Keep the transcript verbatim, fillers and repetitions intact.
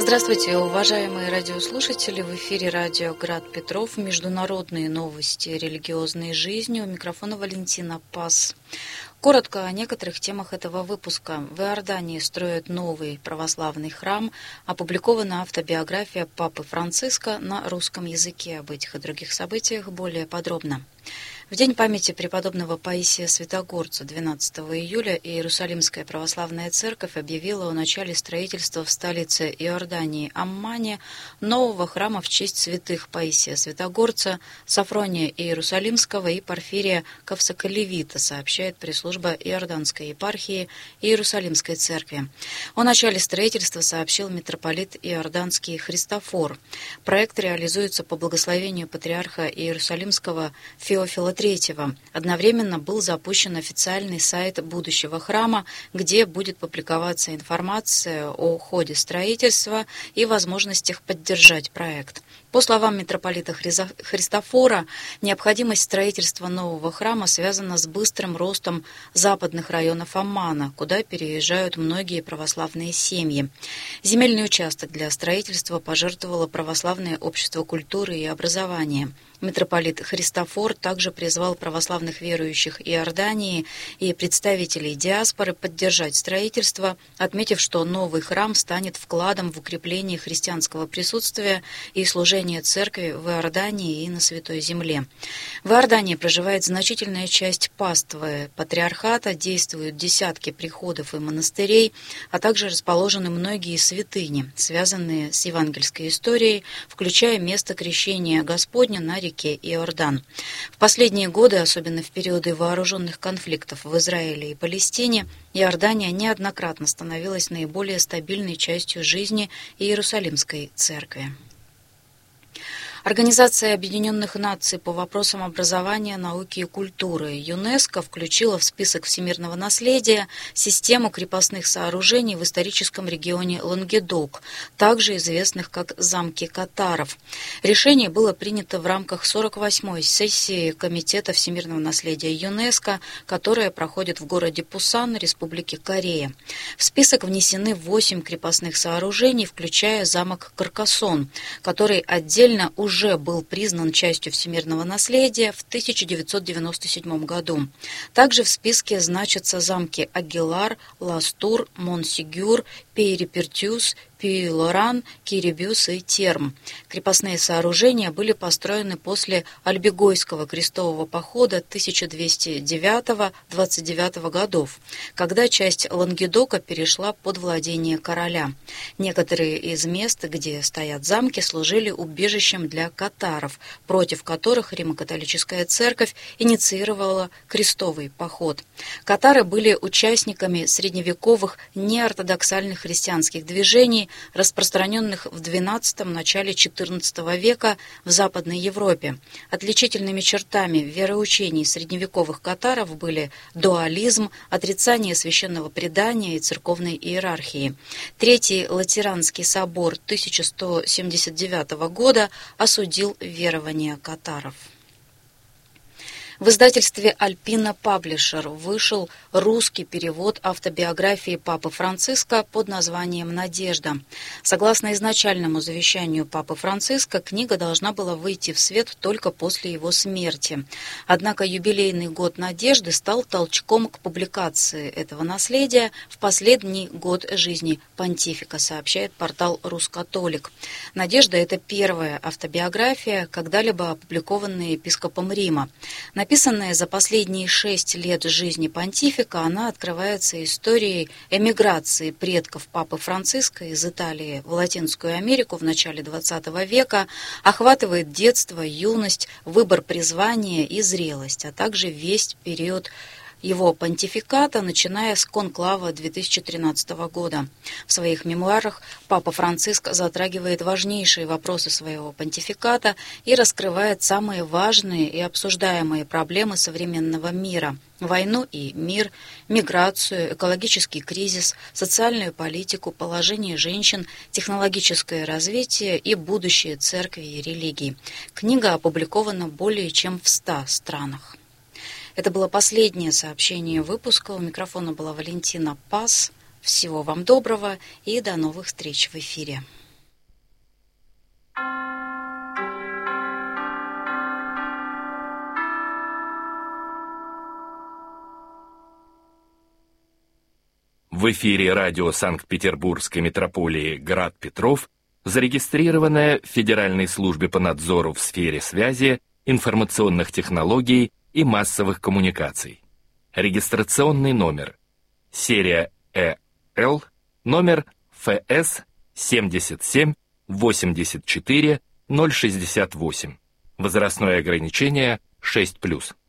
Здравствуйте, уважаемые радиослушатели! В эфире радио «Град Петров». Международные новости религиозной жизни. У микрофона Валентина Пас. Коротко о некоторых темах этого выпуска. В Иордании строят новый православный храм. Опубликована автобиография Папы Франциска на русском языке. Об этих и других событиях более подробно. В день памяти преподобного Паисия Святогорца, двенадцатого июля, Иерусалимская православная церковь объявила о начале строительства в столице Иордании Аммане нового храма в честь святых Паисия Святогорца, Софрония Иерусалимского и Порфирия Кавсоколевита, сообщает пресс-служба Иорданской епархии Иерусалимской церкви. О начале строительства сообщил митрополит Иорданский Христофор. Проект реализуется по благословению патриарха Иерусалимского Феофила третьего. Одновременно был запущен официальный сайт будущего храма, где будет публиковаться информация о ходе строительства и возможностях поддержать проект. По словам митрополита Христофора, необходимость строительства нового храма связана с быстрым ростом западных районов Аммана, куда переезжают многие православные семьи. Земельный участок для строительства пожертвовало Православное общество культуры и образования. Митрополит Христофор также призвал православных верующих Иордании и представителей диаспоры поддержать строительство, отметив, что новый храм станет вкладом в укрепление христианского присутствия и служения церкви в Иордании и на Святой Земле. В Иордании проживает значительная часть паствы патриархата, действуют десятки приходов и монастырей, а также расположены многие святыни, связанные с евангельской историей, включая место крещения Господня на реке Иордан. В последние годы, особенно в периоды вооруженных конфликтов в Израиле и Палестине, Иордания неоднократно становилась наиболее стабильной частью жизни Иерусалимской церкви. Организация Объединенных Наций по вопросам образования, науки и культуры ЮНЕСКО включила в список всемирного наследия систему крепостных сооружений в историческом регионе Лангедок, также известных как замки катаров. Решение было принято в рамках сорок восьмой сессии Комитета всемирного наследия ЮНЕСКО, которая проходит в городе Пусан, Республике Корея. В список внесены восемь крепостных сооружений, включая замок Каркасон, который отдельно уже уже был признан частью всемирного наследия в тысяча девятьсот девяносто седьмом году. Также в списке значатся замки Агилар, Ластур, Монсигюр, Пейри-Пертюс, Пюи-Лоран, Кирибюс и Терм. Крепостные сооружения были построены после Альбегойского крестового похода тысяча двести девятого — двадцать девятого годов, когда часть Лангедока перешла под владение короля. Некоторые из мест, где стоят замки, служили убежищем для катаров, против которых Римо-католическая церковь инициировала крестовый поход. Катары были участниками средневековых неортодоксальных христианских движений, распространенных в двенадцатом — начале четырнадцатого века в Западной Европе. Отличительными чертами вероучений средневековых катаров были дуализм, отрицание священного предания и церковной иерархии. Третий Латеранский собор тысяча сто семьдесят девятого года осудил верования катаров. В издательстве «Альпина Паблишер» вышел русский перевод автобиографии Папы Франциска под названием «Надежда». Согласно изначальному завещанию Папы Франциска, книга должна была выйти в свет только после его смерти. Однако юбилейный год «Надежды» стал толчком к публикации этого наследия в последний год жизни понтифика, сообщает портал «Рускатолик». «Надежда» — это первая автобиография, когда-либо опубликованная епископом Рима. Написанная за последние шесть лет жизни понтифика, она открывается историей эмиграции предков Папы Франциска из Италии в Латинскую Америку в начале двадцатого века, охватывает детство, юность, выбор призвания и зрелость, а также весь период его понтификата, начиная с конклава две тысячи тринадцатого года. В своих мемуарах Папа Франциск затрагивает важнейшие вопросы своего понтификата и раскрывает самые важные и обсуждаемые проблемы современного мира – войну и мир, миграцию, экологический кризис, социальную политику, положение женщин, технологическое развитие и будущее церкви и религии. Книга опубликована более чем в ста странах. Это было последнее сообщение выпуска. У микрофона была Валентина Пас. Всего вам доброго и до новых встреч в эфире. В эфире радио Санкт-Петербургской метрополии «Град Петров», зарегистрированное в Федеральной службе по надзору в сфере связи, информационных технологий и массовых коммуникаций. Регистрационный номер. Серия Э Л, номер Ф С семьдесят семь восемьдесят четыре ноль шестьдесят восемь. Возрастное ограничение шесть плюс.